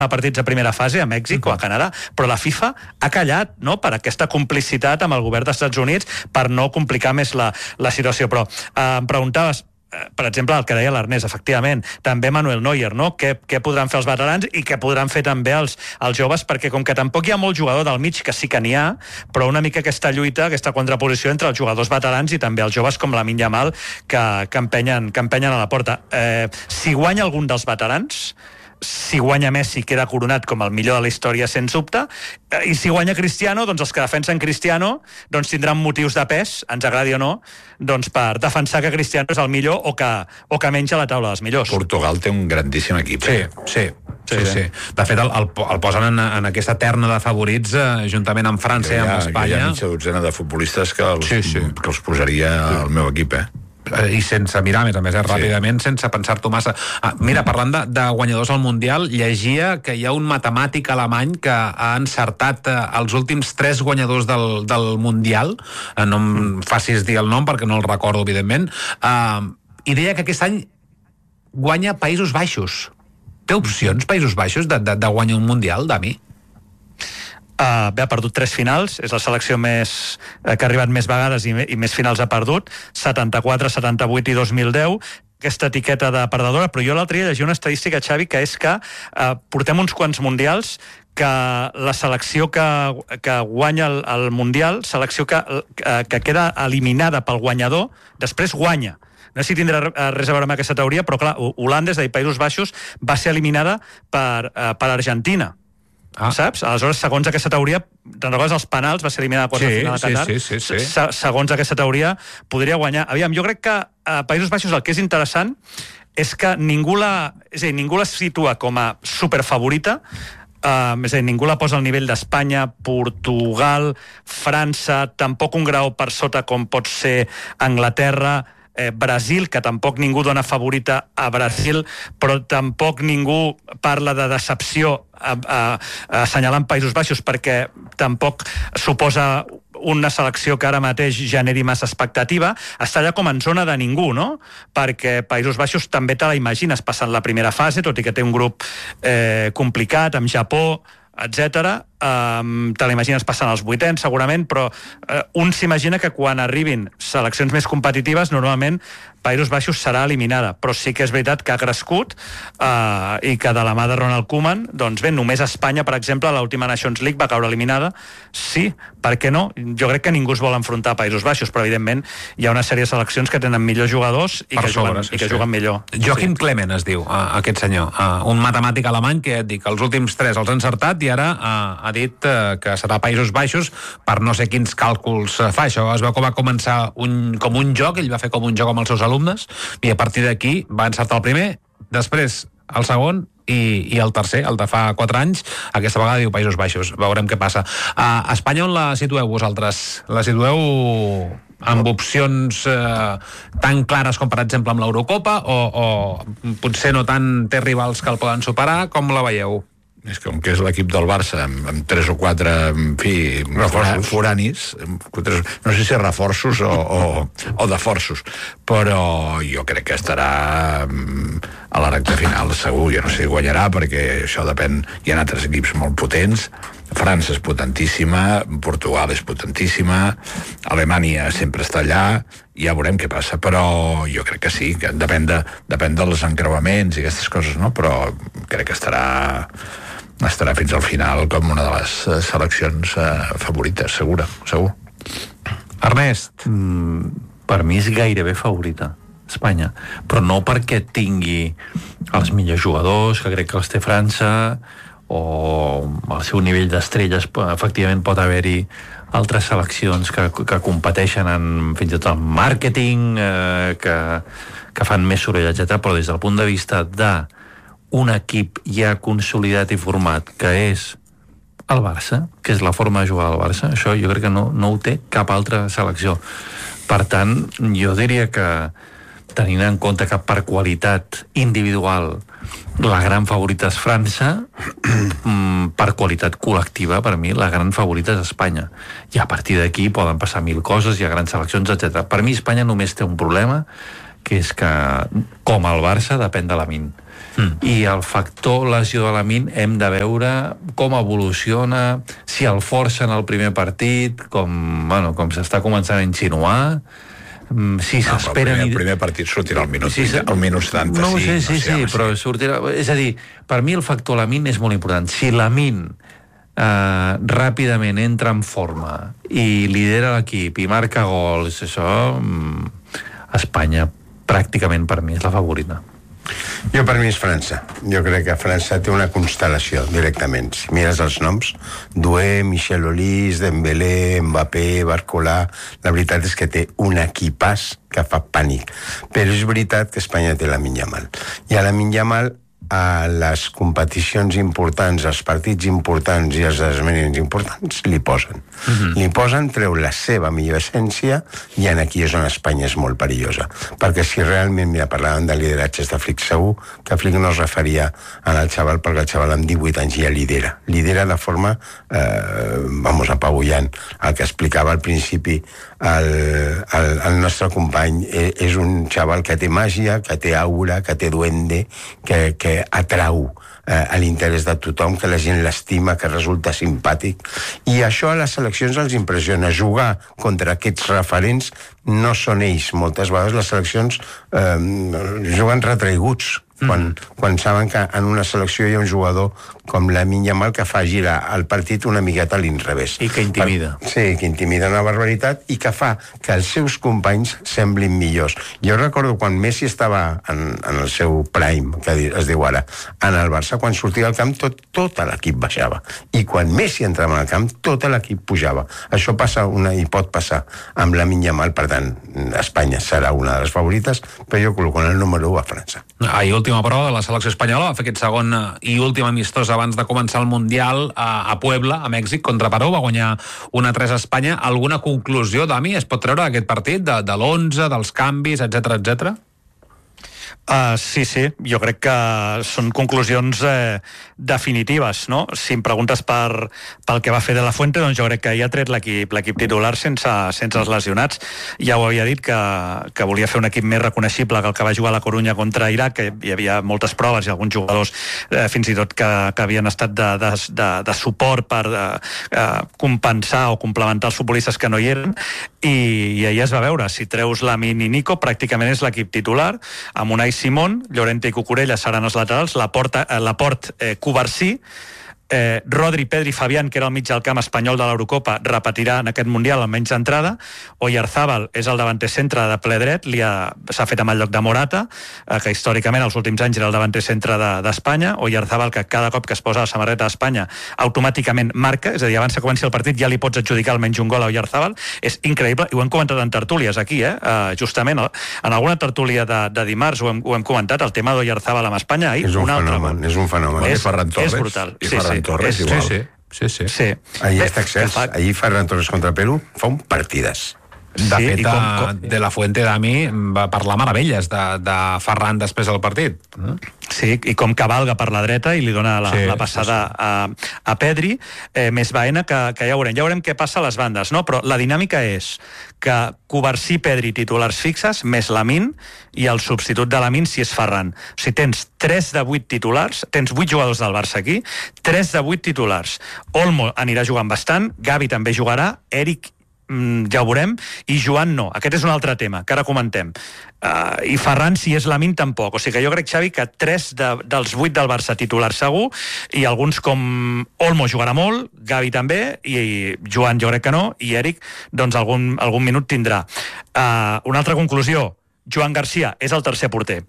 partits a primera fase a Mèxic o a Canadà, però la FIFA ha callat, no?, per aquesta complicitat amb el govern dels Estats Units per no complicar més la situació. Però em preguntaves, per exemple, el que deia l'Ernest, efectivament, també Manuel Neuer, no? Què podran fer els veterans i què podran fer també els joves, perquè com que tampoc hi ha molt jugador del mig, que sí que n'hi ha, però una mica aquesta lluita, aquesta contraposició entre els jugadors veterans i també els joves com Lamine Yamal, que empenyen a la porta. Si guanya algun dels veterans, si guanya Messi queda coronat com el millor de la història sens dubte, i si guanya Cristiano, doncs els que defensen Cristiano doncs tindran motius de pes, ens agradi o no, doncs per defensar que Cristiano és el millor o que menja a la taula dels millors. Portugal té un grandíssim equip. Sí. De fet, el posen en aquesta terna de favorits juntament amb França i amb Espanya. Hi ha mitja dotzena de futbolistes que els posaria al meu equip, i sense mirar, a més, ràpidament, sense pensar-t'ho massa. Mira, parlant de guanyadors al Mundial, llegia que hi ha un matemàtic alemany que ha encertat els últims 3 guanyadors del Mundial. No em facis dir el nom perquè no el recordo, evidentment. I deia que aquest any guanya Països Baixos. Té opcions, Països Baixos, de guanyar un Mundial, Dami? Ha perdut 3 finals, és la selecció que ha arribat més vegades i més finals ha perdut, 74, 78 i 2010, aquesta etiqueta de perdedora, però jo l'altre dia llegia una estadística, Xavi, que és que portem uns quants mundials que la selecció que guanya el Mundial, selecció que queda eliminada pel guanyador, després guanya. No sé si tindrà res a veure amb aquesta teoria, però clar, Holanda, és a dir, Països Baixos, va ser eliminada per Argentina. Saps? Aleshores, segons aquesta teoria, te'n recordes els penals, va ser eliminada a quarts de final a Qatar? Sí. Segons aquesta teoria, podria guanyar. Aviam, jo crec que a Països Baixos el que és interessant és que ningú la situa com a superfavorita, és a dir, ningú la posa al nivell d'Espanya, Portugal, França, tampoc un grau per sota com pot ser Anglaterra, Brasil, que tampoc ningú dona favorita a Brasil, però tampoc ningú parla de decepció assenyalant Països Baixos, perquè tampoc suposa una selecció que ara mateix generi massa expectativa. Està allà com en zona de ningú, no? Perquè Països Baixos també te la imagines passant la primera fase, tot i que té un grup complicat, amb Japó, etc. Te l'imagines passant als 8ens segurament, però un s'imagina que quan arribin seleccions més competitives normalment Països Baixos serà eliminada, però sí que és veritat que ha crescut i que de la mà de Ronald Koeman, doncs bé, només Espanya, per exemple, a l'última Nations League va caure eliminada. Sí, per què no? Jo crec que ningú es vol enfrontar a Països Baixos, però evidentment hi ha una sèrie de seleccions que tenen millors jugadors i que juguen millor. Joachim Clement es diu, aquest senyor, un matemàtic alemany que et dic, els últims 3 els ha encertat i ara ha dit que serà Països Baixos per no sé quins càlculs fa. Això es veu que va començar com un joc, ell va fer com un joc amb els seus alumnes i a partir d'aquí va encertar el primer, després el segon i el tercer, el de fa 4 anys, aquesta vegada diu Països Baixos. Veurem què passa. A Espanya on la situeu vosaltres? La situeu amb opcions tan clares com per exemple amb l'Eurocopa o potser no tant, té rivals que el poden superar? Com la veieu? És com que és l'equip del Barça amb 3 o 4, en fi, foranis, no sé si reforços o de forços, però jo crec que estarà a la recta final segur. Jo no sé si guanyarà perquè això depèn, hi ha altres equips molt potents. França és potentíssima, Portugal és potentíssima, Alemanya sempre està allà, ja veurem què passa, però jo crec que sí, que depèn dels encreuaments i aquestes coses, no? Però crec que estarà fins al final com una de les seleccions favorites, segur. Ernest? Per mi és gairebé favorita Espanya, però no perquè tingui els millors jugadors, que crec que els té França, o al seu nivell d'estrelles efectivament pot haver-hi altres seleccions que competeixen fins i tot en màrqueting, que fan més soroll, etc. Però des del punt de vista d'un equip ja consolidat i format, que és el Barça, que és la forma de jugar del Barça, això jo crec que no ho té cap altra selecció. Per tant, jo diria que tenint en compte que per qualitat individual la gran favorita és França, per qualitat col·lectiva, per mi, la gran favorita és Espanya. I a partir d'aquí poden passar 1000 coses, hi ha grans seleccions, etc. Per mi, Espanya només té un problema, que és que, com el Barça, depèn de Lamine. I el factor lesió de Lamine hem de veure com evoluciona, si el forcen al primer partit, com s'està començant a insinuar, si s'esperen... El primer partit sortirà al minut 75. No ho sé, sí, però sortirà... És a dir, per mi el factor Lamine és molt important. Si Lamine ràpidament entra en forma i lidera l'equip i marca gols, això, Espanya pràcticament per mi és la favorita. Jo per mi és França. Jo crec que França té una constel·lació directament. Si mires els noms, Doué, Michel Aulis, Dembélé, Mbappé, Barcola, la veritat és que té un equipàs que fa pànic. Però és veritat que Espanya té Lamine Yamal. I a Lamine Yamal, a les competicions importants, als partits importants i als esdeveniments importants, li posen. Li posen, treu la seva millor essència, i aquí és on Espanya és molt perillosa. Perquè si realment, mira, parlàvem de lideratges de Flick, segur que Flick no es referia al xaval, perquè el xaval amb 18 anys ja lidera. Lidera de forma, apabullant. El que explicava al principi el nostre company és un xaval que té màgia, que té aura, que té duende, que atrau a l'interès de tothom, que la gent l'estima, que resulta simpàtic, i això a les seleccions els impressiona. Jugar contra aquests referents no són ells. Moltes vegades les seleccions juguen retraiguts, quan saben que en una selecció hi ha un jugador com Lamine Yamal que fa girar el partit una miqueta a l'inrevés. I que intimida. Sí, que intimida una barbaritat i que fa que els seus companys semblin millors. Jo recordo quan Messi estava en el seu prime, que es diu ara, en el Barça, quan sortia al camp tot l'equip baixava. I quan Messi entrava al camp, tot l'equip pujava. Això passa i pot passar amb Lamine Yamal, per tant, Espanya serà una de les favorites, però jo col·loco en el número 1 a França. I última prova de la selecció espanyola, va fer aquest segon i últim amistós abans de començar el Mundial a Puebla, a Mèxic, contra Perú, va guanyar 1-3 a Espanya. Alguna conclusió, Dami, es pot treure d'aquest partit, de l'11, dels canvis, etc? Sí, jo crec que són conclusions definitives, no? Si em preguntes pel que va fer de la Fuente, doncs jo crec que ja ha tret l'equip titular sense els lesionats. Ja ho havia dit, que volia fer un equip més reconeixible que el que va jugar a la Corunya contra Iraq, que hi havia moltes proves i alguns jugadors fins i tot que havien estat de suport per compensar o complementar els futbolistes que no hi eren, i ahir es va veure. Si treus Lamine i Nico, pràcticament és l'equip titular, amb Unai Simón, Llorente i Cucurella seran els laterals, Laport, Cubarsí, Rodri, Pedri, Fabián, que era el mig del camp espanyol de l'Eurocopa, repetirà en aquest Mundial almenys d'entrada. Oyarzábal és el davanter centre de ple dret, s'ha fet amb el lloc de Morata, que històricament els últims anys era el davanter centre d'Espanya. Oyarzábal, que cada cop que es posa la samarreta d'Espanya automàticament marca, és a dir, abans que comenci el partit ja li pots adjudicar almenys un gol a Oyarzábal. És increïble, i ho hem comentat en tertúlies aquí, justament en alguna tertúlia de dimarts ho hem comentat, el tema d'Oyarzabal amb Espanya. És un fenomen. És brutal. Torres, igual. Sí. Ahir està excels. Ahir Ferran Torres contra Perú fa un partides. De fet, de la Fuente Dami va parlar meravelles de Ferran després del partit. Sí, i com cavalga per la dreta i li dona la passada a Pedri, més Baena, que ja veurem què passa a les bandes, no? Però la dinàmica és que Cubarsí, Pedri, titulars fixes, més Lamine, i el substitut de Lamine si és Ferran. O sigui, tens 3 de 8 titulars, tens 8 jugadors del Barça aquí, 3 de 8 titulars. Olmo anirà jugant bastant, Gavi també jugarà, Eric ja ho veurem, i Joan no. Aquest és un altre tema, que ara comentem. I Ferran, si és Lamine, tampoc. O sigui que jo crec, Xavi, que 3 dels 8 del Barça titular segur, i alguns com Olmo jugarà molt, Gavi també, i Joan jo crec que no, i Eric, doncs algun minut tindrà. Una altra conclusió, Joan Garcia és el tercer porter.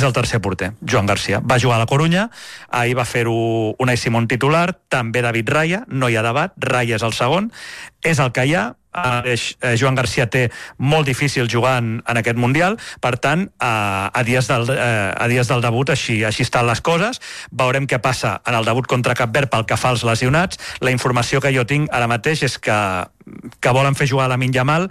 Joan Garcia. Va jugar a la Corunya, ahir va fer-ho Unai Simón titular, també David Raya, no hi ha debat, Raya és el segon, és el que hi ha. Joan Garcia té molt difícil jugar en aquest Mundial, per tant, a dies del debut així estan les coses. Veurem què passa en el debut contra Cap Verd pel que fa als lesionats. La informació que jo tinc ara mateix és que volen fer jugar a Lamine Yamal.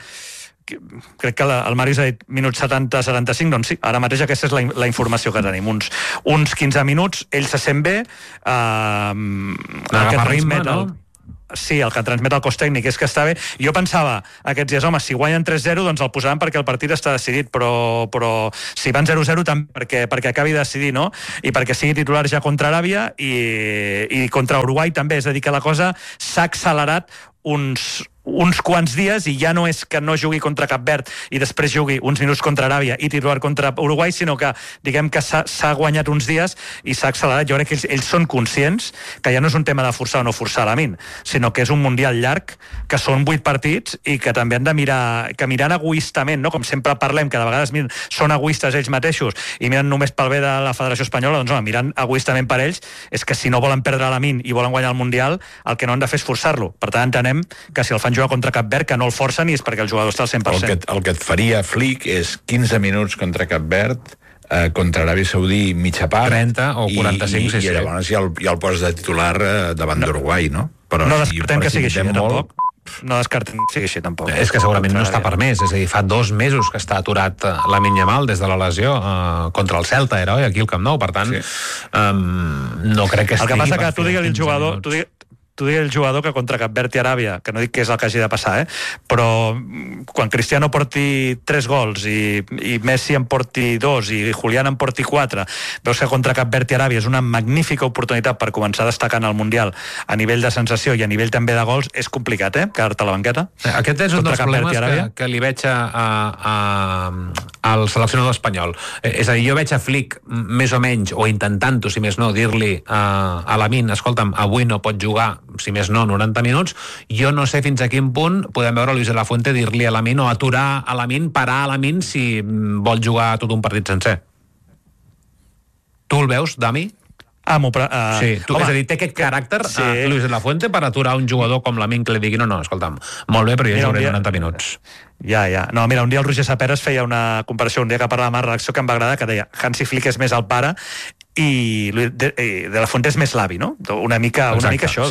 Crec que el Màrius ha dit minuts 70-75, doncs sí, ara mateix aquesta és la informació que tenim, uns 15 minuts, ell se sent bé, agafa ritme, no? sí, el que transmet el cos tècnic és que està bé. Jo pensava aquests dies, home, si guanyen 3-0 doncs el posaran perquè el partit està decidit, però si van 0-0 també perquè acabi de decidir, no? I perquè sigui titular ja contra Aràbia i contra Uruguai també, és a dir, que la cosa s'ha accelerat uns quants dies i ja no és que no jugui contra Cap Verd i després jugui uns minuts contra Aràbia i titular contra Uruguai, sinó que diguem que s'ha guanyat uns dies i s'ha accelerat. Jo crec que ells són conscients que ja no és un tema de forçar o no forçar Lamine, sinó que és un mundial llarg, que són 8 partits i que també han de mirar, que mirant egoistament, no? Com sempre parlem, que de vegades són egoistes ells mateixos i miren només pel bé de la Federació Espanyola, doncs home, mirant egoistament per ells, és que si no volen perdre Lamine i volen guanyar el mundial, el que no han de fer és forçar-lo. Per tant, entenem que si el fan jugar contra Cap Verd, que no el forcen i és perquè el jugador està al 100%. El que et faria Flick és 15 minuts contra Cap Verd, contra Aràbia Saudí mitja part 30 o 45 i llavors ja el poses de titular davant d'Uruguai, no? Però no descartem que sigui així, tampoc. No descartem que sigui així, tampoc. És que segurament no està permès, és a dir, fa 2 mesos que està aturat Lamine Yamal des de la lesió contra el Celta, era aquí al Camp Nou, per tant no crec que estigui... El que passa que tu digues el jugador... Tu digues el jugador que contra Cap Verd i Aràbia, que no dic que és el que hagi de passar, però quan Cristiano porti 3 gols i Messi en porti 2 i Julián en porti 4, veus que contra Cap Verd i Aràbia és una magnífica oportunitat per començar destacant al Mundial a nivell de sensació i a nivell també de gols, és complicat, quedar-te a la banqueta. Aquest és un dels problemes que li veig al seleccionador espanyol. És a dir, jo veig a Flick més o menys, o intentant-ho, si més no, dir-li a Lamine, escolta'm, avui no pot jugar, si més no, 90 minuts. Jo no sé fins a quin punt podem veure Luis de la Fuente dir-li a Lamine o aturar a Lamine, parar a Lamine si vol jugar tot un partit sencer. Tu el veus, Dami? Sí, és a dir, té aquest caràcter Luis de la Fuente per aturar un jugador com Lamine que li digui no, escolta'm, molt bé, però jo jugaré 90 minuts. Ja. No, mira, un dia el Roger Saperas feia una comparació, un dia que parlàvem a la redacció, que em va agradar, que deia Hansi Flick és més el pare i de la Fuente és més l'avi, no? Una mica això,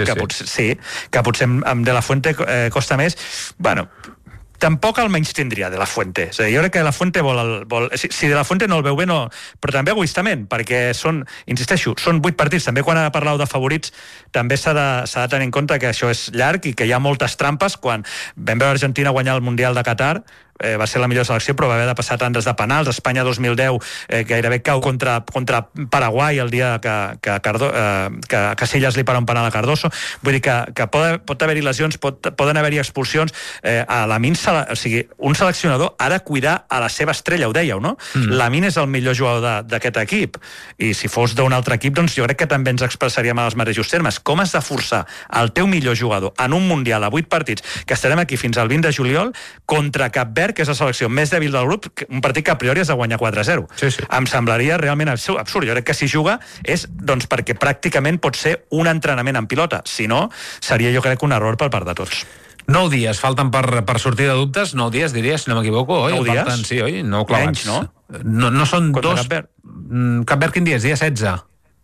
que potser amb de la Fuente costa més. Bueno, tampoc el menys tindria de la Fuente. És a dir, jo crec que de la Fuente si de la Fuente no el veu bé, no, però també egoistament, perquè insisteixo, són 8 partits. També quan parleu de favorits també s'ha de tenir en compte que això és llarg i que hi ha moltes trampes. Quan vam veure Argentina guanyar el Mundial de Qatar, va ser la millor selecció, però va haver de passar tantes de penals. Espanya 2010 gairebé cau contra Paraguai el dia que Casillas li para un penal a Cardoso. Vull dir que pot haver-hi lesions, poden haver-hi expulsions. A Lamine, o sigui, un seleccionador ha de cuidar a la seva estrella, ho dèieu, no? Lamine és el millor jugador d'aquest equip, i si fos d'un altre equip, doncs jo crec que també ens expressaríem en els mateixos termes. Com has de forçar el teu millor jugador en un Mundial a 8 partits, que estarem aquí fins al 20 de juliol, contra Cap Verd, que és la selecció més dèbil del grup, un partit que a priori has de guanyar 4-0. Sí. Em semblaria realment absurd. Jo crec que si juga és doncs perquè pràcticament pot ser un entrenament en pilota. Si no, seria jo crec un error per part de tots. 9 dies falten per sortir de dubtes, 9 dies diria, si no m'equivoco, oi? 9 dies? Sí, oi? 9 clavats. Menys, no? No són contra 2... Cap Verd. Cap Verd quin dia és? Dia 16?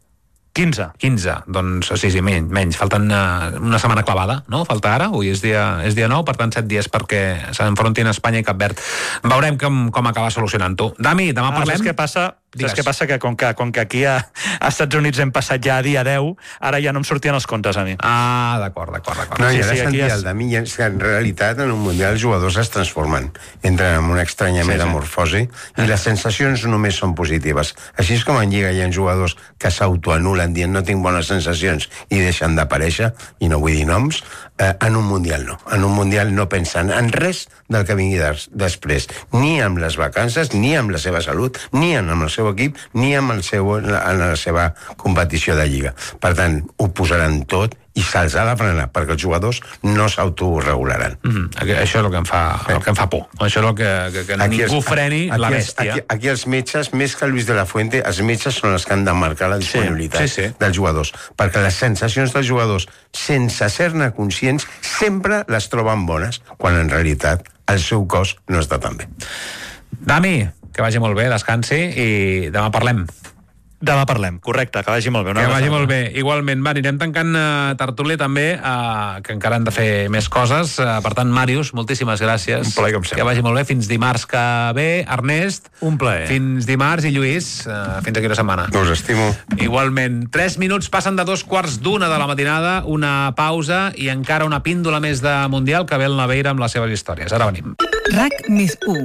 15, doncs sí, menys. Falten una setmana clavada, no? Falta ara, avui és dia 9, per tant 7 dies perquè s'enfrontin Espanya i Cap Verd. Veurem com acaba solucionant-ho. Dami, demà parlem... Saps què passa? Que com que aquí a Estats Units hem passat ja a dia 10, ara ja no em sortien els comptes a mi. D'acord. No, i ara sentia el Dami, és que en realitat en un mundial els jugadors es transformen, entren en una estranya metamorfosi i les sensacions només són positives. Així és com en Lliga hi ha jugadors que s'autoanulen dient no tinc bones sensacions i deixen d'aparèixer, i no vull dir noms. En un mundial no. En un mundial no pensen en res del que vingui després, ni amb les vacances, ni amb la seva salut, ni amb el seu equip, ni amb la seva competició de Lliga. Per tant, ho posaran tot i se'ls ha de frenar, perquè els jugadors no s'autoregularan. Això és el que em fa por. Això és el que ningú freni la bèstia. Aquí els metges, més que Luis de la Fuente, els metges són els que han de marcar la disponibilitat dels jugadors, perquè les sensacions dels jugadors, sense ser-ne conscients, sempre les troben bones, quan en realitat el seu cos no està tan bé. Dami, que vagi molt bé, descansi i demà parlem. Demà parlem, correcte, que vagi molt bé. Que vagi molt bé, igualment. Va, anirem tancant tertúlia també, que encara han de fer més coses. Per tant, Màrius, moltíssimes gràcies. Un plaer, com sempre. Que vagi molt bé. Fins dimarts que ve. Ernest. Un plaer. Fins dimarts. I Lluís, fins aquí una setmana. Us estimo. Igualment. 3 minuts passen de 2:15 de la matinada, una pausa i encara una píndola més de Mundial que ve el Naveira amb les seves històries. Ara venim. RAC+1.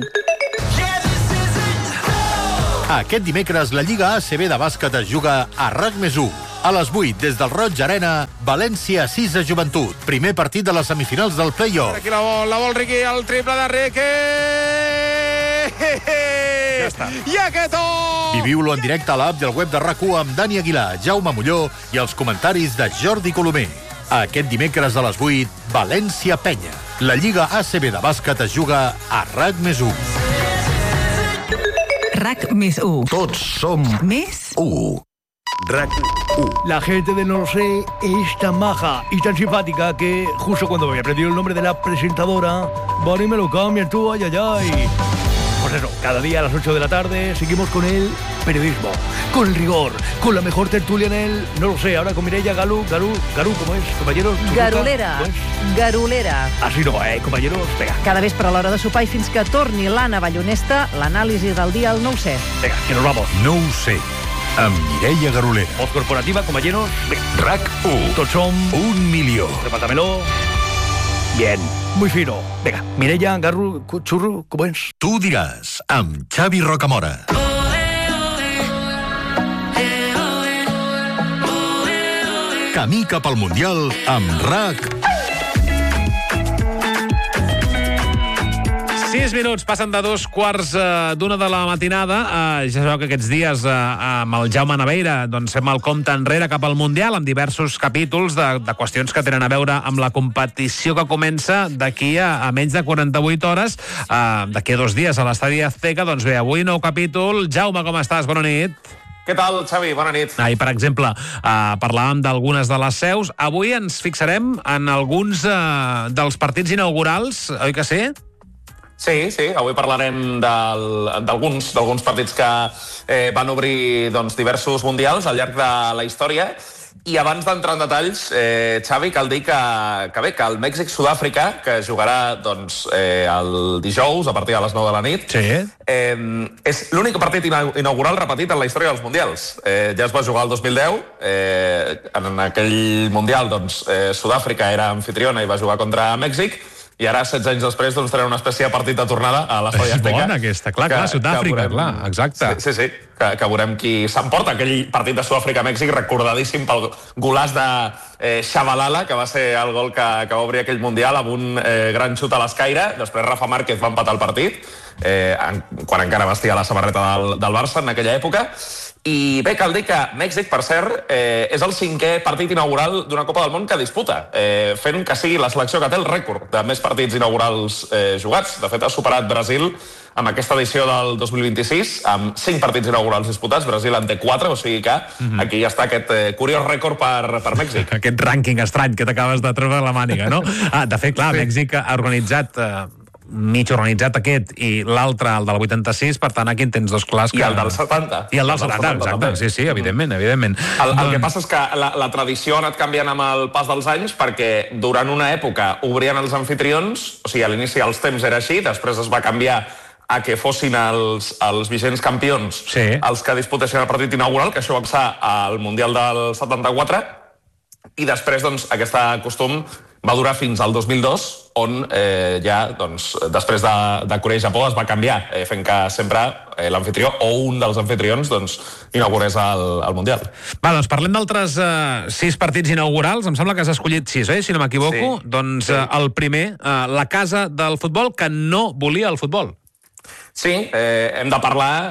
Aquest dimecres la Lliga ACB de bàsquet es juga a RAC+1. A les 8, des del Roig Arena, València 6 a Joventut. Primer partit de les semifinals del play-off. Aquí la vol Riqui, el triple de Riqui! Ja està. I aquest Viviu-lo en directe a l'app i al web de RAC1 amb Dani Aguilar, Jaume Molló i els comentaris de Jordi Colomer. Aquest dimecres a les 8, València Penya. La Lliga ACB de bàsquet es juga a RAC+1. RAC+1. Tots som Més 1. RAC1. La gente de No Lo Sé es tan maja y tan simpática que justo cuando me aprendió el nombre de la presentadora, van y me lo cambian tú, ay, ay, ay. Pues eso, cada día a las 8 de la tarde seguimos con el periodismo, con el rigor, con la mejor tertulia en el No Lo Sé. Ahora con Mireia Garú, ¿cómo es, compañeros? Garolera, Garolera. Así no, compañeros, venga. Cada vespre a l'hora de sopar i fins que torni l'Anna Ballonesta, l'anàlisi del dia al No Ho Sé. Venga, que nos vamos. No ho sé. Amb Mireia Garolera. Voz corporativa, compañeros. Venga. RAC1. Tots som 1 milió. Repártamelo. Bien, muy fino. Venga, Mireia, Garru, Churru, ¿cómo es? Tu diràs, amb Xavi Rocamora. Camí cap al Mundial amb RAC. 6 minuts, passen de 2:15 de la matinada. Ja sabeu que aquests dies amb el Jaume Naveira doncs fem el compte enrere cap al Mundial amb diversos capítols de qüestions que tenen a veure amb la competició que comença d'aquí a menys de 48 hores, d'aquí a 2 dies a l'Estadi Azteca. Doncs bé, avui nou capítol. Jaume, com estàs? Bona nit. Què tal, Xavi? Bona nit. I, per exemple, parlàvem d'algunes de les seus. Avui ens fixarem en alguns dels partits inaugurals, oi que sí? Sí, avui parlarem d'alguns partits que van obrir diversos mundials al llarg de la història. I abans d'entrar en detalls, Xavi, cal dir que el Mèxic-Sud-àfrica, que jugarà el dijous a partir de les 9 de la nit, és l'únic partit inaugural repetit en la història dels mundials. Ja es va jugar el 2010, en aquell mundial Sud-àfrica era anfitriona i va jugar contra Mèxic, i ara, 16 anys després, tenen una espècie de partit de tornada a l'Estadi Azteca. És bona aquesta, clar, Sud-àfrica, clar, exacte. Sí, que veurem qui s'emporta aquell partit de Sud-àfrica-Mèxic, recordadíssim pel golàs de Shabalala, que va ser el gol que va obrir aquell Mundial amb un gran xut a l'escaire. Després Rafa Márquez va empatar el partit, quan encara vestia la samarreta del Barça en aquella època. I bé, cal dir que Mèxic, per cert, és el 5è partit inaugural d'una Copa del Món que disputa, fent que sigui la selecció que té el rècord de més partits inaugurals jugats. De fet, ha superat Brasil amb aquesta edició del 2026, amb 5 partits inaugurals disputats. Brasil en té 4, o sigui que aquí ja està aquest curiós rècord per Mèxic. Aquest rànquing estrany que t'acabes de treure a la màniga, no? De fet, clar, Mèxic ha organitzat... mig organitzat aquest i l'altre, el del 86, per tant aquí en tens dos clars que... I el del 70. I el del 70, exacte, sí, evidentment. El que passa és que la tradició ha anat canviant amb el pas dels anys, perquè durant una època obrien els anfitrions, o sigui, a l'inici els temps era així, després es va canviar a que fossin els vigents campions els que disputessin el partit inaugural, que això va passar al Mundial del 74, i després aquest costum va durar fins al 2002, on després de Corea i Japó es va canviar, fent que sempre l'anfitrió o un dels anfitrions inaugurés el Mundial. Va, doncs parlem d'altres 6 partits inaugurals. Em sembla que has escollit 6, si no m'equivoco. Doncs el primer, la casa del futbol que no volia el futbol. Sí, hem de parlar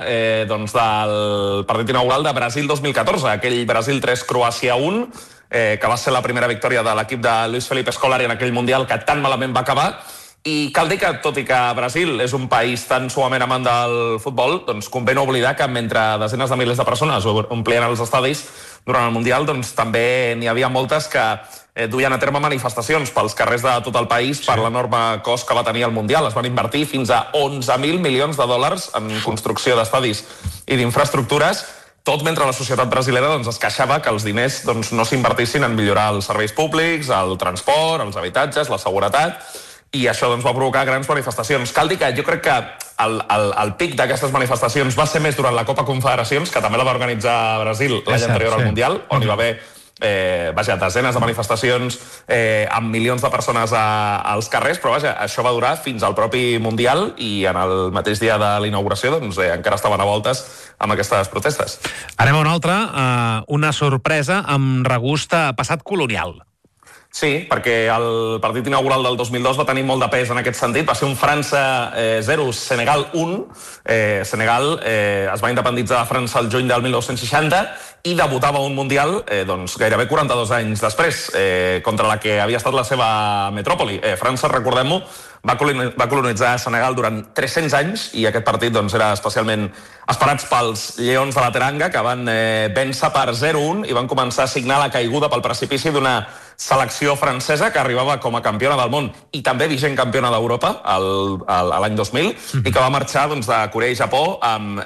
del partit inaugural de Brasil 2014, aquell Brasil 3, Croàcia 1, que va ser la primera victòria de l'equip de Luis Felipe Scolari en aquell Mundial que tan malament va acabar. I cal dir que, tot i que Brasil és un país tan suament amant del futbol, convé no oblidar que mentre desenes de milers de persones omplien els estadis durant el Mundial, també n'hi havia moltes que duien a terme manifestacions pels carrers de tot el país per l'enorme cost que va tenir el Mundial. Es van invertir fins a 11.000 milions de dòlars en construcció d'estadis i d'infraestructures, tot mentre la societat brasilera doncs, es queixava que els diners doncs, no s'invertissin en millorar els serveis públics, el transport, els habitatges, la seguretat, i això doncs, va provocar grans manifestacions. Cal dir que jo crec que el pic d'aquestes manifestacions va ser més durant la Copa Confederacions, que també la va organitzar Brasil l'any anterior al Mundial, on hi va haver desenes de manifestacions amb milions de persones als carrers, però això va durar fins al propi Mundial i en el mateix dia de la inauguració doncs, encara estaven a voltes amb aquestes protestes. Anem a una altra, una sorpresa amb regust a passat colonial. Sí, perquè el partit inaugural del 2002 va tenir molt de pes en aquest sentit. Va ser un França 0, Senegal 1. Senegal es va independitzar de França el juny del 1960 i debutava un Mundial doncs, gairebé 42 anys després, contra la que havia estat la seva metròpoli. França, recordem-ho, va colonitzar Senegal durant 300 anys i aquest partit doncs, era especialment esperats pels Lleons de la Teranga, que van vèncer per 0-1 i van començar a signar la caiguda pel precipici d'una selecció francesa que arribava com a campiona del món i també vigent campiona d'Europa l'any 2000 i que va marxar doncs, de Corea i Japó amb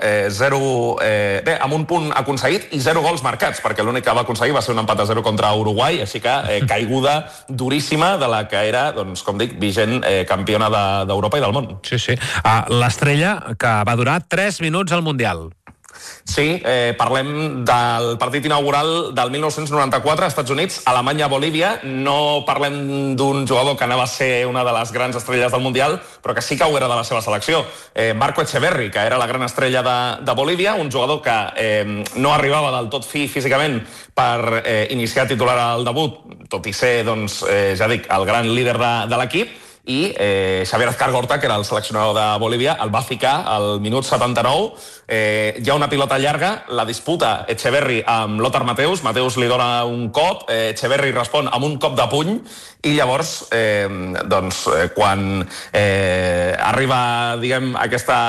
amb un punt aconseguit i 0 gols marcats, perquè l'únic que va aconseguir va ser un empat a 0 contra Uruguai, així que caiguda duríssima de la que era, doncs, com dic, vigent campiona d'Europa i del món. Sí, sí. L'estrella que va durar 3 minuts al Mundial. Sí, parlem del partit inaugural del 1994 als Estats Units, Alemanya-Bolívia. No parlem d'un jugador que anava a ser una de les grans estrelles del Mundial, però que sí que ho era de la seva selecció. Marco Echeverri, que era la gran estrella de Bolívia, un jugador que no arribava del tot fi físicament per iniciar titular al debut, tot i ser, doncs, ja dic, el gran líder de l'equip, i Xavier Azcargorta, que era el seleccionador de Bolívia, el va ficar al minut 79. Hi ha una pilota llarga, la disputa Echeverri amb Lothar Matthäus. Matthäus li dona un cop, Echeverri respon amb un cop de puny i llavors, quan arriba, diguem, aquesta...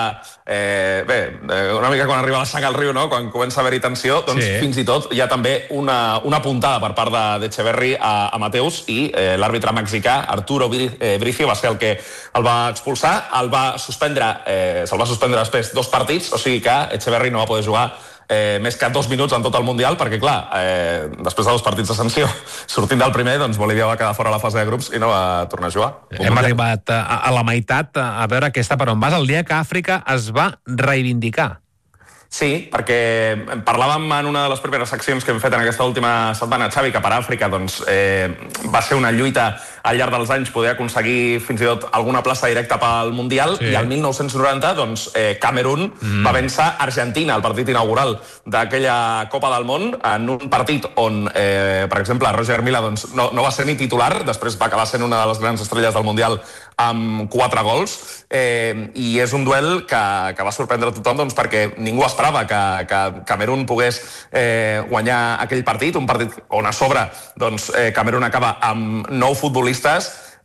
una mica quan arriba la sang al riu, no? Quan comença a haver-hi tensió, doncs fins i tot hi ha també una puntada per part d'Echeverri a Matthäus i l'àrbitre mexicà Arturo Bricio va ser el que el va expulsar, se'l va suspendre després 2 partits, o sigui que Echeverri no va poder jugar més que 2 minuts en tot el Mundial, perquè, clar, després de 2 partits de sanció, sortint del primer, doncs Bolívia va quedar fora a la fase de grups i no va tornar a jugar. Hem arribat a la meitat a veure aquesta per on vas, el dia que Àfrica es va reivindicar. Sí, perquè parlàvem en una de les primeres seccions que hem fet en aquesta última setmana, Xavi, que per Àfrica doncs, va ser una lluita al llarg dels anys poder aconseguir fins i tot alguna plaça directa pel Mundial, i el 1990 doncs, Camerún va vèncer Argentina al partit inaugural d'aquella Copa del Món, en un partit on, per exemple, Roger Milla doncs, no va ser ni titular, després va acabar sent una de les grans estrelles del Mundial amb 4 gols, i és un duel que va sorprendre tothom doncs, perquè ningú esperava que Camerún pogués guanyar aquell partit, un partit on a sobre doncs, Camerún acaba amb 9 futbolistes,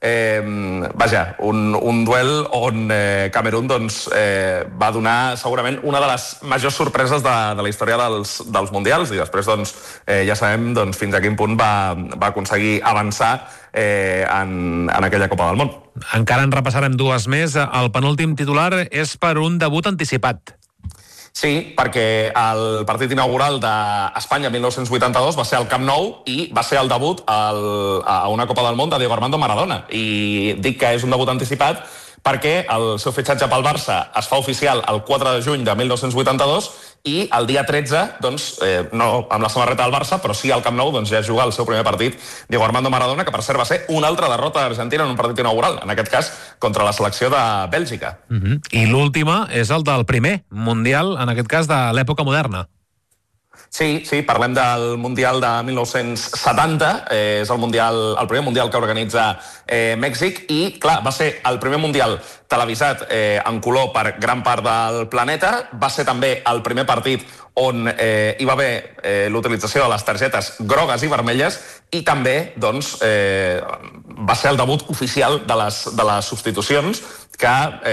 un duel on Camerún doncs, va donar segurament una de les majors sorpreses de la història dels Mundials, i després doncs, ja sabem doncs, fins a quin punt va aconseguir avançar en aquella Copa del Món. Encara en repassarem 2 més. El penúltim titular és per un debut anticipat. Sí, perquè el partit inaugural d'Espanya 1982 va ser al Camp Nou i va ser el debut a una Copa del Món de Diego Armando Maradona. I dic que és un debut anticipat perquè el seu fitxatge pel Barça es fa oficial el 4 de juny de 1982 i el dia 13, doncs, no amb la samarreta del Barça, però sí al Camp Nou, doncs ja juga el seu primer partit Diego Armando Maradona, que per cert va ser una altra derrota d'Argentina en un partit inaugural, en aquest cas contra la selecció de Bèlgica. I l'última és el del primer Mundial, en aquest cas de l'època moderna. Sí, parlem del Mundial de 1970, és el primer Mundial que organitza Mèxic, i clar, va ser el primer Mundial televisat en color per gran part del planeta, va ser també el primer partit on hi va haver l'utilització de les targetes grogues i vermelles, i també doncs, va ser el debut oficial de les substitucions, que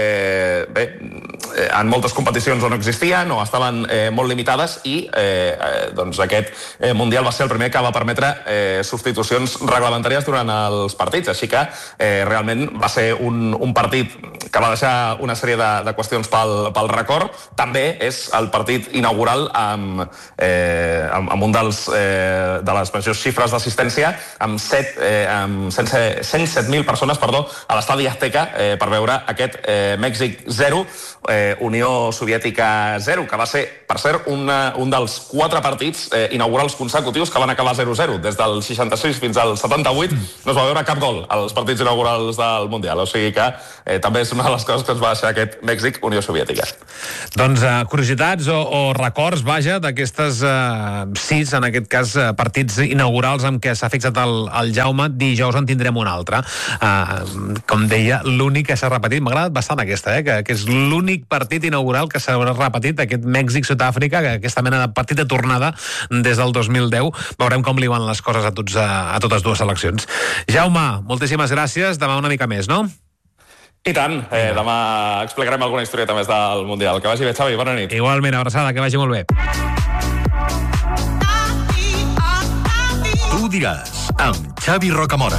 en moltes competicions o no existien o estaven molt limitades i doncs aquest Mundial va ser el primer que va permetre substitucions reglamentàries durant els partits, així que realment va ser un partit que va deixar una sèrie de qüestions pel record. També és el partit inaugural amb un de les majors xifres d'assistència, amb 107.000 persones a l'estadi Azteca per veure aquest Mèxic 0, Unió Soviètica 0, que va ser, per cert, un dels 4 partits inaugurals consecutius que van acabar 0-0. Des del 66 fins al 78 no es va veure cap gol als partits inaugurals del Mundial, o sigui que també és una de les coses que ens va deixar aquest Mèxic Unió Soviètica. Doncs curiositats o records, vaja, d'aquestes 6, en aquest cas, partits inaugurals amb què s'ha fixat el Jaume. Dijous en tindrem un altre. Com deia, l'únic que s'ha repetit, m'ha agradat bastant aquesta, que és l'únic partit inaugural que s'haurà repetit, aquest Mèxic-Sud-àfrica, aquesta mena de partit de tornada des del 2010. Veurem com li van les coses a totes dues seleccions. Jaume, moltíssimes gràcies. Demà una mica més, no? I tant. Demà explicarem alguna historieta més del Mundial. Que vagi bé, Xavi. Bona nit. Igualment, abraçada, que vagi molt bé. Tu diràs, amb Xavi Rocamora.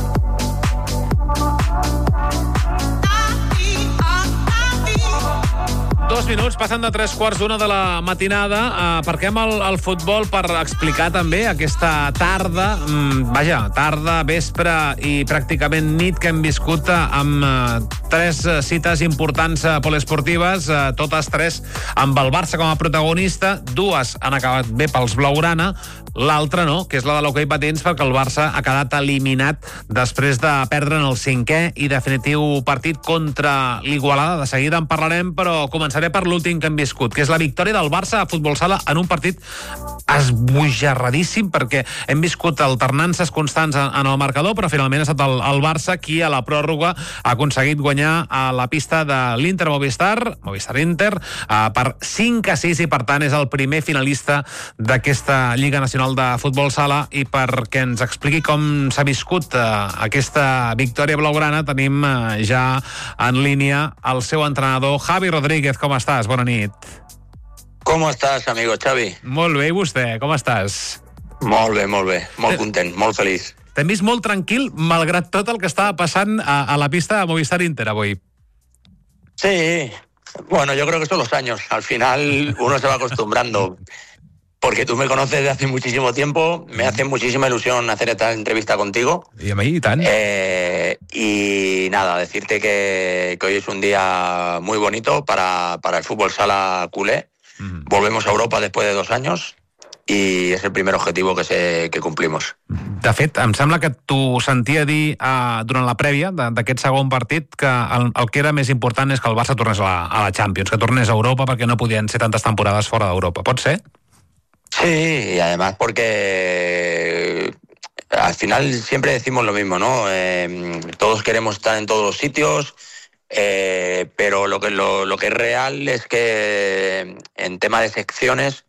2 minuts, passant de 3:15 de la matinada. Aparquem el futbol per explicar també aquesta tarda, tarda, vespre i pràcticament nit que hem viscut amb 3 cites importants poliesportives, totes 3 amb el Barça com a protagonista. 2 han acabat bé pels blaugrana, l'altra no, que és la de l'hoquei patins, perquè el Barça ha quedat eliminat després de perdre en el 5è i definitiu partit contra l'Igualada. De seguida en parlarem, però començaré per l'últim que hem viscut, que és la victòria del Barça a futbol sala en un partit esbojarradíssim, perquè hem viscut alternances constants en el marcador, però finalment ha estat el Barça qui a la pròrroga ha aconseguit guanyar a la pista de l'Inter Movistar-Inter per 5-6, i per tant és el primer finalista d'aquesta Lliga Nacional de Futbol Sala. I perquè ens expliqui com s'ha viscut aquesta victòria blaugrana tenim ja en línia el seu entrenador, Javi Rodríguez. Com estàs? Bona nit. Com estàs, amigo Xavi? Molt bé, i vostè, com estàs? Molt bé, molt content, molt feliç. T'hem vist molt tranquil, malgrat tot el que estava passant a la pista de Movistar Inter avui. Sí, bueno, yo creo que son los años. Al final uno se va acostumbrando. Porque tú me conoces desde hace muchísimo tiempo, me hace muchísima ilusión hacer esta entrevista contigo. Y a mí, y tan. Y nada, decirte que hoy es un día muy bonito para el fútbol sala culé. Volvemos a Europa después de 2 años i és el primer objectiu que complimos. De fet, em sembla que t'ho sentia dir durant la prèvia d'aquest segon partit que el que era més important és que el Barça tornés a la Champions, que tornés a Europa, perquè no podien ser tantes temporades fora d'Europa. Pot ser? Sí, y además porque al final siempre decimos lo mismo, ¿no? Todos queremos estar en todos los sitios, pero lo que es real es que en tema de secciones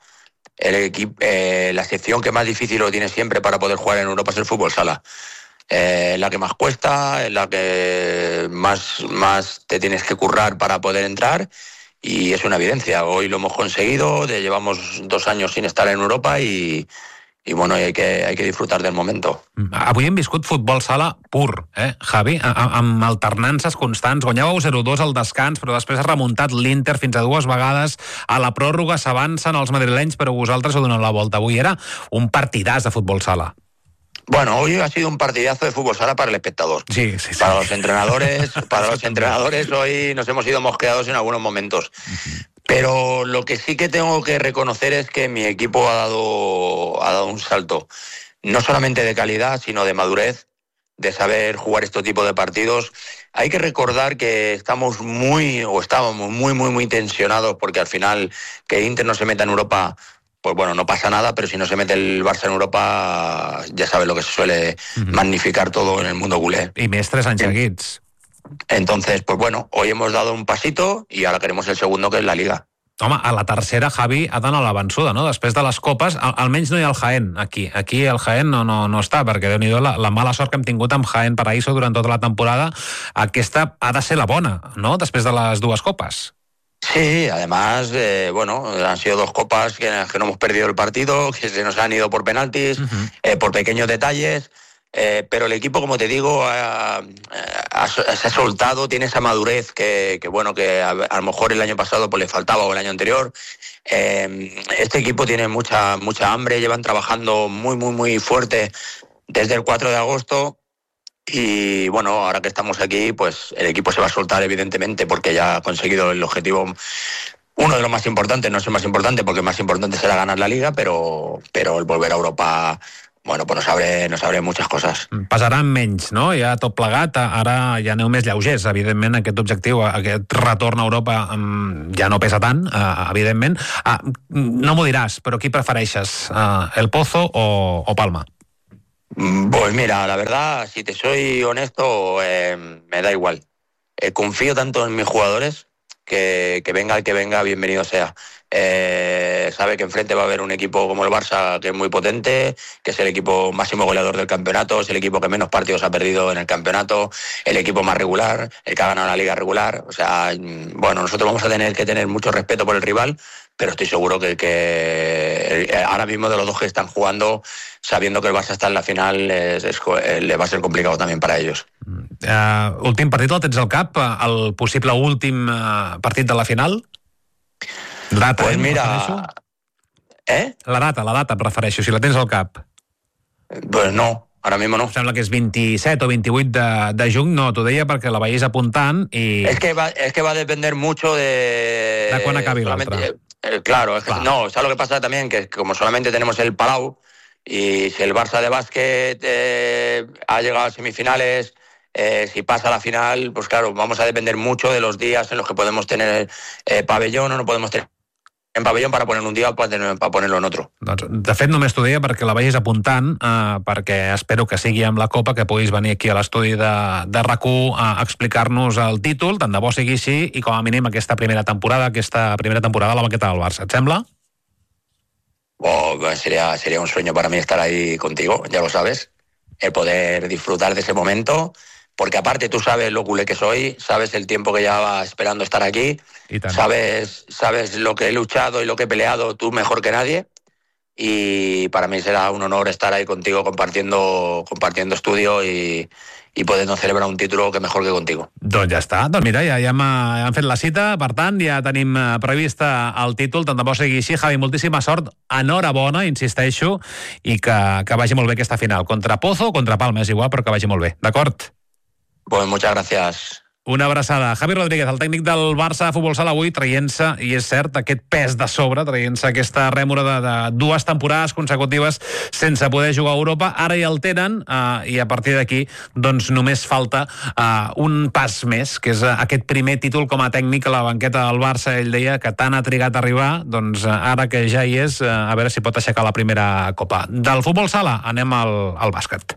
la sección que más difícil lo tiene siempre para poder jugar en Europa es el fútbol sala. La que más cuesta, la que más te tienes que currar para poder entrar, y es una evidencia. Hoy lo hemos conseguido, llevamos 2 años sin estar en Europa y bueno, hay que disfrutar del momento. Avui hem viscut futbol sala pur, Javi, amb alternances constants. Guanyàveu 0-2 al descans, però després ha remuntat l'Inter fins a 2 vegades. A la pròrroga s'avancen els madrilenys, però vosaltres heu donat la volta. Avui era un partidàs de futbol sala. Bueno, hoy ha sido un partidazo de fútbol sala para el espectador. Sí. Para los entrenadores hoy nos hemos ido mosqueados en algunos momentos. Pero lo que sí que tengo que reconocer es que mi equipo ha dado un salto, no solamente de calidad, sino de madurez, de saber jugar este tipo de partidos. Hay que recordar que estábamos muy tensionados, porque al final que Inter no se meta en Europa, pues bueno, no pasa nada, pero si no se mete el Barça en Europa, ya sabes lo que se suele magnificar todo en el mundo culé. I més 3 anys seguits. Entonces, pues bueno, hoy hemos dado un pasito y ahora queremos el segundo, que es la Liga. Home, a la tercera, Javi, ha d'anar a la vençuda, no? Després de les copes, almenys no hi ha el Jaén, aquí. Aquí el Jaén no està, perquè déu-n'hi-do la mala sort que hem tingut amb Jaén Paraíso durant tota la temporada. Aquesta ha de ser la bona, ¿no?, després de les dues copes. Sí, además, han sido 2 copas en las que no hemos perdido el partido, que se nos han ido por penaltis, por pequeños detalles, pero el equipo, como te digo, se ha soltado, tiene esa madurez que a lo mejor el año pasado pues le faltaba, o el año anterior. Este equipo tiene mucha hambre, llevan trabajando muy, muy, muy fuerte desde el 4 de agosto. Y bueno, ahora que estamos aquí, pues el equipo se va a soltar, evidentemente, porque ya ha conseguido el objetivo, uno de los más importantes, no es el más importante, porque el más importante será ganar la Liga, pero el volver a Europa, bueno, pues nos abre muchas coses. Pesaran menys, no? Ja tot plegat, ara ja aneu més lleugers, evidentment, aquest objectiu, aquest retorn a Europa ja no pesa tant, evidentment. No m'ho diràs, però qui prefereixes, El Pozo o Palma? Pues mira, la verdad, si te soy honesto, me da igual. Confío tanto en mis jugadores que venga el que venga, bienvenido sea. Sabe que enfrente va a haber un equipo como el Barça, que es muy potente, que es el equipo máximo goleador del campeonato, es el equipo que menos partidos ha perdido en el campeonato, el equipo más regular, el que ha ganado la liga regular. O sea, bueno, nosotros vamos a tener que tener mucho respeto por el rival, pero estoy seguro que ahora mismo de los dos que están jugando, sabiendo que el Barça está en la final, le va a ser complicado también para ellos. Últim partit el tens al cap? El possible últim partit de la final? Data, pues mira... La data em refereixo, si la tens al cap. Pues no, ara mismo no. Em sembla que és 27 o 28 de juny, no, t'ho deia perquè la veies apuntant i... Es que va a depender mucho de... De quan acabi l'altre. Claro, es que, no, ¿sabes lo que pasa también? Que como solamente tenemos el Palau, y si el Barça de básquet ha llegado a semifinales, si pasa a la final, pues claro, vamos a depender mucho de los días en los que podemos tener pabellón o no podemos tener en pabellón para poner un dia o para ponerlo en otro. Doncs, de fet, només t'ho deia perquè la vagis apuntant, perquè espero que sigui amb la Copa, que puguis venir aquí a l'estudi de RAC1 a explicar-nos el títol, tant de bo sigui així, i com a mínim aquesta primera temporada a la banqueta del Barça. Et sembla? Sería un sueño para mí estar ahí contigo, ya lo sabes, el poder disfrutar de ese momento, porque aparte tú sabes lo culé que soy, sabes el tiempo que llevaba esperando estar aquí, sabes lo que he luchado y lo que he peleado tú mejor que nadie, y para mí será un honor estar ahí contigo compartiendo estudio y podent celebrar un títol que mejor que contigo. Doncs ja està. Doncs mira, ja hem fet la cita, per tant, ja tenim prevista el títol, tant de bo sigui així. Javi, moltíssima sort, enhorabona, insisteixo, i que vagi molt bé aquesta final. Contra Pozo o contra Palma, és igual, però que vagi molt bé. D'acord? Pues muchas gracias. Una abraçada. Javi Rodríguez, el tècnic del Barça Futbol Sala, avui traient-se, i és cert, aquest pes de sobre, traient-se aquesta rèmora de 2 temporades consecutives sense poder jugar a Europa. Ara ja el tenen, i a partir d'aquí doncs només falta un pas més, que és aquest primer títol com a tècnic a la banqueta del Barça. Ell deia que tant ha trigat a arribar, doncs ara que ja hi és, a veure si pot aixecar la primera copa. Del Futbol Sala anem al bàsquet.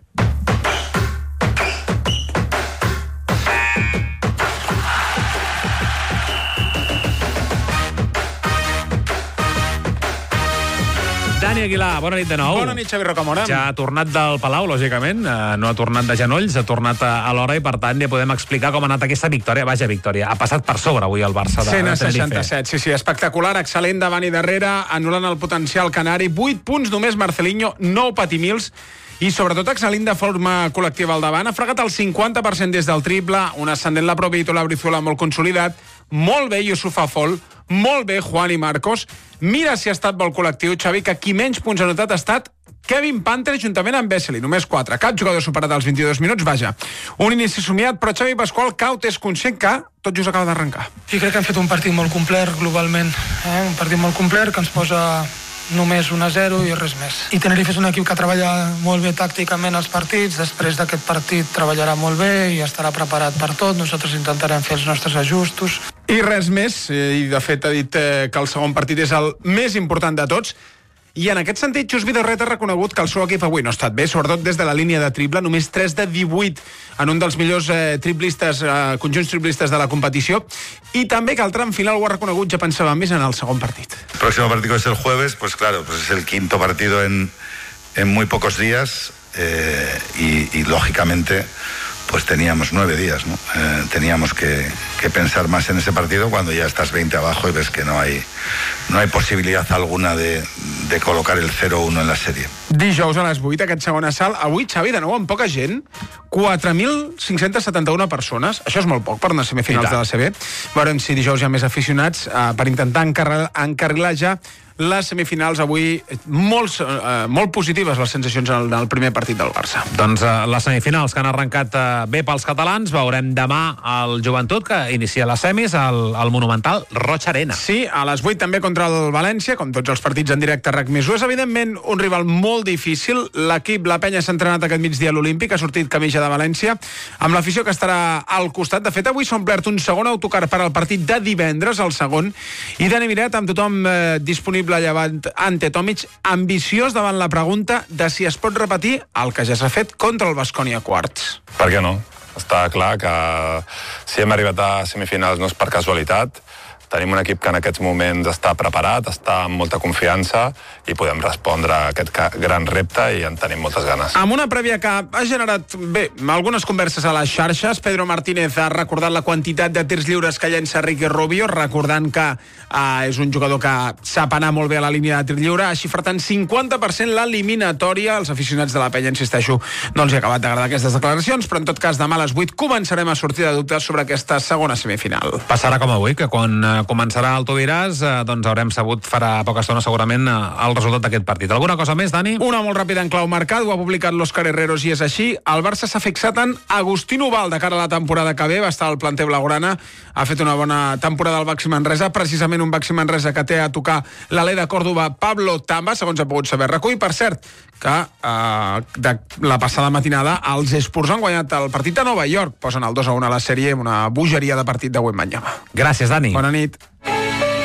Dani Aguilar, bona nit de nou. Bona nit, Xavi Rocamora. Ja ha tornat del Palau, lògicament, no ha tornat de genolls, ha tornat a l'hora i, per tant, ja podem explicar com ha anat aquesta victòria. Vaja, victòria. Ha passat per sobre avui el Barça de Tenerife. 167, sí, espectacular, excel·lent davant i darrere, anul·lant el potencial canari. 8 punts només Marcelinho, 9 patimils, i sobretot excel·lent de forma col·lectiva al davant. Ha fregat el 50% des del triple, un ascendent la Provito, la Brizuela molt consolidat, molt bé Yusuf Afol, molt bé Juan i Marcos. Mira si ha estat bo el col·lectiu, Xavi, que qui menys punts ha notat ha estat Kevin Panter juntament amb Vesely, només 4. Cap jugador superat als 22 minuts, vaja. Un inici somiat, però Xavi Pasqual Caut és conscient que tot just acaba d'arrencar. Sí, crec que hem fet un partit molt complet globalment, un partit molt complet que ens posa només 1-0 i res més. I Tenerife és un equip que treballa molt bé tàcticament els partits, després d'aquest partit treballarà molt bé i estarà preparat per tot, nosaltres intentarem fer els nostres ajustos. I res més, i de fet ha dit que el segon partit és el més important de tots, I en aquest sentit, Xus Vidorret ha reconegut que el seu equip avui no ha estat bé, sobretot des de la línia de triple, només 3 de 18 en un dels millors conjunts triplistes de la competició, i també que el tram final ho ha reconegut, ja pensava més en el segon partit. El próximo partido es el jueves, pues claro, pues es el quinto partido en muy pocos días y lógicamente pues teníamos 9 días, ¿no? Teníamos que pensar más en ese partido cuando ya estás 20 abajo y ves que no hay posibilidad alguna de colocar el 0-1 en la sèrie. Dijous a les 8, aquest segon assalt. Avui, Xavi, de nou, amb poca gent, 4.571 persones. Això és molt poc per unes semifinals de la CB. Veurem si dijous hi ha més aficionats per intentar encarrilar ja les semifinals. Avui molt positives les sensacions en el primer partit del Barça. Doncs les semifinals que han arrencat bé pels catalans. Veurem demà el Joventut, que inicia les semis al Monumental Roig Arena. Sí, a les 8 també contra el València, com tots els partits en directe RAC+1. És evidentment un rival molt difícil. L'equip, la penya, s'ha entrenat aquest migdia a l'Olímpic, ha sortit camisa de València, amb l'afició que estarà al costat. De fet, avui s'ha omplert un segon autocar per al partit de divendres, el segon, i Dani Miret, amb tothom disponible llevant Ante Tomic, ambiciós davant la pregunta de si es pot repetir el que ja s'ha fet contra el Baskonia quarts. Per què no? Està clar que si hem arribat a semifinals no és per casualitat. Tenim un equip que en aquests moments està preparat, està amb molta confiança i podem respondre a aquest gran repte i en tenim moltes ganes. Amb una prèvia que ha generat, bé, algunes converses a les xarxes, Pedro Martínez ha recordat la quantitat de tirs lliures que llença Ricky Rubio, recordant que és un jugador que sap anar molt bé a la línia de tir lliure, ha xifrat en 50% l'eliminatòria. Els aficionats de la penya, insisteixo, no els ha acabat d'agradar aquestes declaracions, però en tot cas demà a les 8 començarem a sortir de dubtes sobre aquesta segona semifinal. Passarà com avui, que quan començarà el Tu diràs, doncs haurem sabut farà poca estona segurament el resultat d'aquest partit. Alguna cosa més, Dani? Una molt ràpida en clau mercat, ho ha publicat l'Òscar Herreros i és així. El Barça s'ha fixat en Agustí Noval de cara a la temporada que ve, va estar al planter blaugrana, ha fet una bona temporada al Baxi Manresa, precisament un Baxi Manresa que té a tocar l'alè de Còrdova Pablo Tamba, segons ha pogut saber RAC1, i per cert, que de la passada matinada els Spurs han guanyat el partit de Nova York, posen el 2-1 a la sèrie amb una bogeria de partit de Wembanyama. Gràcies, Dani. Bona nit.